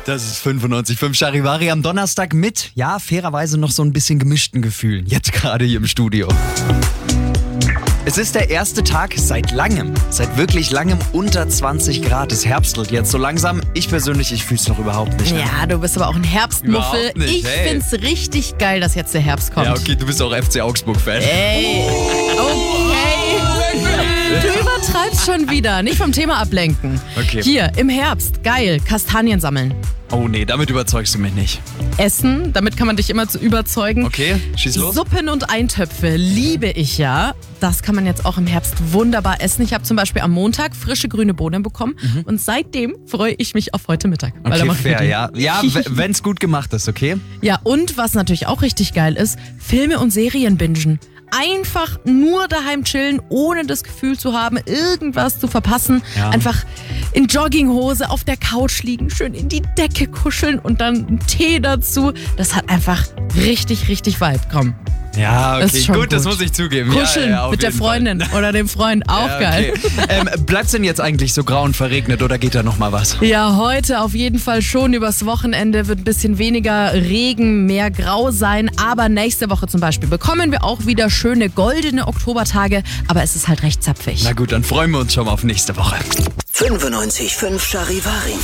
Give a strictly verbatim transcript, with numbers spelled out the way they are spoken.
Das ist fünfundneunzig Komma fünf Charivari am Donnerstag mit, ja, fairerweise noch so ein bisschen gemischten Gefühlen. Jetzt gerade hier im Studio. Es ist der erste Tag seit langem, seit wirklich langem unter zwanzig Grad. Es herbstelt jetzt so langsam. Ich persönlich, ich fühle es noch überhaupt nicht. Ne? Ja, du bist aber auch ein Herbstmuffel. Überhaupt nicht, Ich hey. find's richtig geil, dass jetzt der Herbst kommt. Ja, okay, du bist auch F C Augsburg-Fan. Ey, okay. Du übertreibst schon wieder. Nicht vom Thema ablenken. Okay. Hier, im Herbst, geil, Kastanien sammeln. Oh nee, damit überzeugst du mich nicht. Essen, damit kann man dich immer zu überzeugen. Okay, schieß los. Suppen und Eintöpfe liebe ich ja. Das kann man jetzt auch im Herbst wunderbar essen. Ich habe zum Beispiel am Montag frische grüne Bohnen bekommen Mhm. und seitdem freue ich mich auf heute Mittag. Weil da Okay, macht fair, die- ja. Ja, wenn es gut gemacht ist, okay? Ja, und was natürlich auch richtig geil ist, Filme und Serien bingen. Einfach nur daheim chillen, ohne das Gefühl zu haben, irgendwas zu verpassen. Ja. Einfach in Jogginghose auf der Couch liegen, schön in die Decke kuscheln und dann einen Tee dazu. Das hat einfach richtig, richtig Vibe. Komm, Ja, Das okay, ist schon gut, das gut. muss ich zugeben. kuscheln ja, ja, auf mit der jeden Freundin oder dem Freund, auch Fall. geil. Ja, okay. ähm, bleibt's denn jetzt eigentlich so grau und verregnet oder geht da noch mal was? Ja, heute auf jeden Fall schon. Übers Wochenende wird ein bisschen weniger Regen, mehr Grau sein. Aber nächste Woche zum Beispiel bekommen wir auch wieder schöne goldene Oktobertage. Aber es ist halt recht zapfig. Na gut, dann freuen wir uns schon mal auf nächste Woche. fünfundneunzig Komma fünf Charivari.